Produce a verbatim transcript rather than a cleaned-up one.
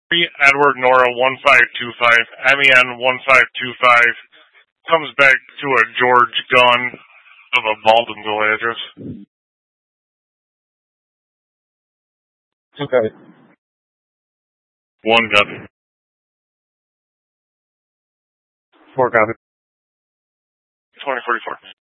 Edward Nora one five two five, M E N one five two five, comes back to a George Gunn of a Baldwinville address. Okay. One gun. Four copy. twenty forty-four.